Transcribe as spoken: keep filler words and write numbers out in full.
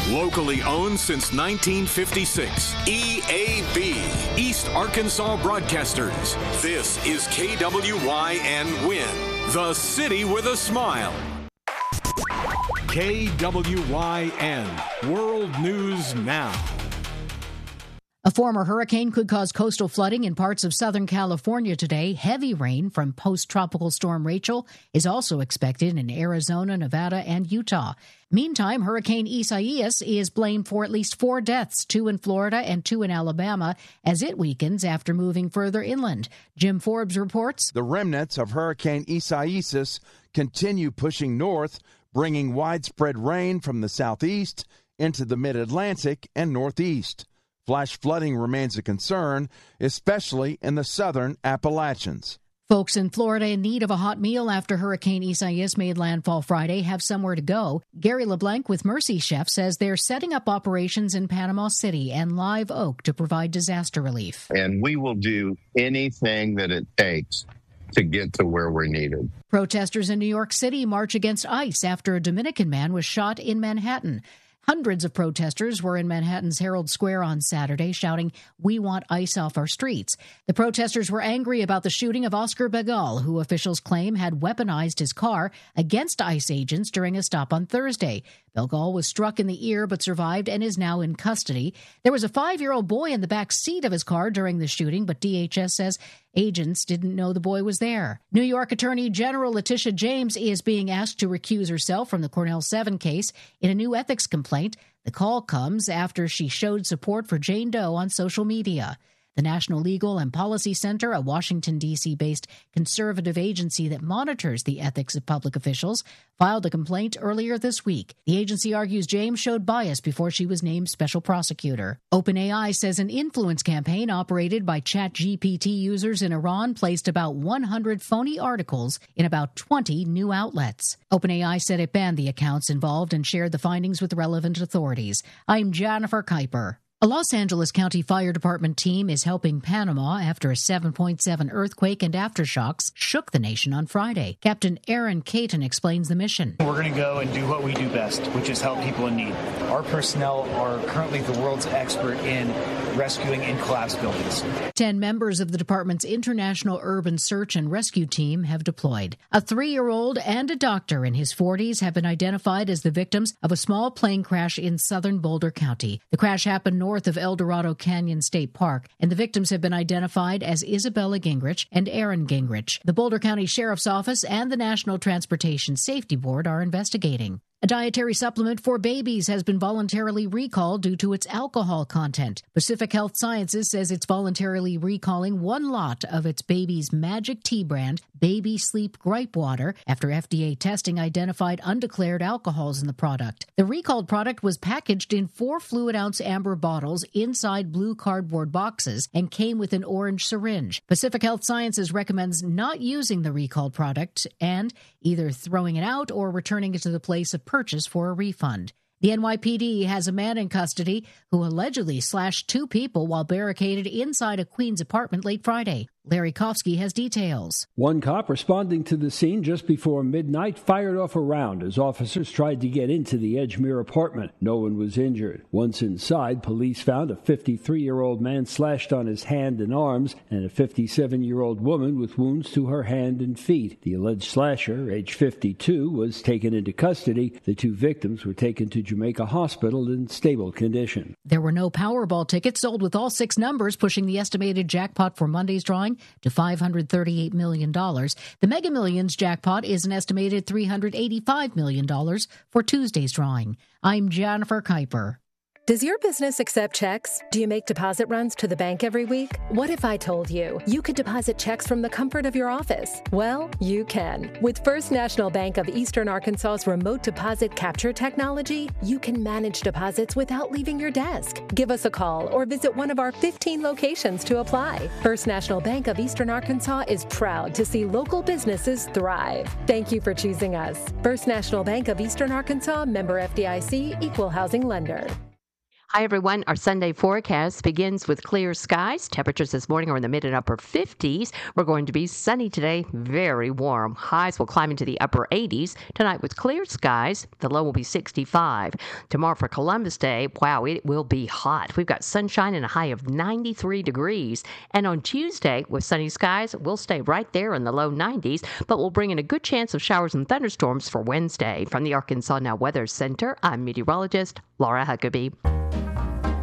Locally owned since nineteen fifty-six. E A B, East Arkansas Broadcasters. This is K W Y N Win, the city with a smile. K W Y N, World News Now. A former hurricane could cause coastal flooding in parts of Southern California today. Heavy rain from post-tropical storm Rachel is also expected in Arizona, Nevada, and Utah. Meantime, Hurricane Isaias is blamed for at least four deaths, two in Florida and two in Alabama, as it weakens after moving further inland. Jim Forbes reports. The remnants of Hurricane Isaias continue pushing north, bringing widespread rain from the southeast into the mid-Atlantic and northeast. Flash flooding remains a concern, especially in the southern Appalachians. Folks in Florida in need of a hot meal after Hurricane Isaias made landfall Friday have somewhere to go. Gary LeBlanc with Mercy Chef says they're setting up operations in Panama City and Live Oak to provide disaster relief. And we will do anything that it takes to get to where we're needed. Protesters in New York City march against ICE after a Dominican man was shot in Manhattan. Hundreds of protesters were in Manhattan's Herald Square on Saturday shouting, "We want ICE off our streets." The protesters were angry about the shooting of Oscar Begal, who officials claim had weaponized his car against ICE agents during a stop on Thursday. Begal was struck in the ear but survived and is now in custody. There was a five-year-old boy in the back seat of his car during the shooting, but D H S says agents didn't know the boy was there. New York Attorney General Letitia James is being asked to recuse herself from the Cornell seven case in a new ethics complaint. The call comes after she showed support for Jane Doe on social media. The National Legal and Policy Center, a Washington, D C-based conservative agency that monitors the ethics of public officials, filed a complaint earlier this week. The agency argues James showed bias before she was named special prosecutor. OpenAI says an influence campaign operated by ChatGPT users in Iran placed about one hundred phony articles in about twenty new outlets. OpenAI said it banned the accounts involved and shared the findings with relevant authorities. I'm Jennifer Kuiper. A Los Angeles County Fire Department team is helping Panama after a seven point seven earthquake and aftershocks shook the nation on Friday. Captain Aaron Caton explains the mission. We're going to go and do what we do best, which is help people in need. Our personnel are currently the world's expert in rescuing in collapsed buildings. Ten members of the department's International Urban Search and Rescue Team have deployed. A three-year-old and a doctor in his forties have been identified as the victims of a small plane crash in southern Boulder County. The crash happened north of El Dorado Canyon State Park, and the victims have been identified as Isabella Gingrich and Aaron Gingrich. The Boulder County Sheriff's Office and the National Transportation Safety Board are investigating. A dietary supplement for babies has been voluntarily recalled due to its alcohol content. Pacific Health Sciences says it's voluntarily recalling one lot of its baby's Magic Tea brand, Baby Sleep Gripe Water, after F D A testing identified undeclared alcohols in the product. The recalled product was packaged in four fluid-ounce amber bottles inside blue cardboard boxes and came with an orange syringe. Pacific Health Sciences recommends not using the recalled product and either throwing it out or returning it to the place of purchase for a refund. The N Y P D has a man in custody who allegedly slashed two people while barricaded inside a Queens apartment late Friday. Larry Kofsky has details. One cop responding to the scene just before midnight fired off a round as officers tried to get into the Edgemere apartment. No one was injured. Once inside, police found a fifty-three-year-old man slashed on his hand and arms and a fifty-seven-year-old woman with wounds to her hand and feet. The alleged slasher, age fifty-two, was taken into custody. The two victims were taken to Jamaica Hospital in stable condition. There were no Powerball tickets sold with all six numbers, pushing the estimated jackpot for Monday's drawing to five hundred thirty-eight million dollars. The Mega Millions jackpot is an estimated three hundred eighty-five million dollars for Tuesday's drawing. I'm Jennifer Kuiper. Does your business accept checks? Do you make deposit runs to the bank every week? What if I told you you could deposit checks from the comfort of your office? Well, you can. With First National Bank of Eastern Arkansas's remote deposit capture technology, you can manage deposits without leaving your desk. Give us a call or visit one of our fifteen locations to apply. First National Bank of Eastern Arkansas is proud to see local businesses thrive. Thank you for choosing us. First National Bank of Eastern Arkansas, member F D I C, equal housing lender. Hi, everyone. Our Sunday forecast begins with clear skies. Temperatures this morning are in the mid and upper fifties. We're going to be sunny today, very warm. Highs will climb into the upper eighties. Tonight with clear skies, the low will be sixty-five. Tomorrow for Columbus Day, wow, it will be hot. We've got sunshine and a high of ninety-three degrees. And on Tuesday, with sunny skies, we'll stay right there in the low nineties, but we'll bring in a good chance of showers and thunderstorms for Wednesday. From the Arkansas Now Weather Center, I'm meteorologist Laura Huckabee.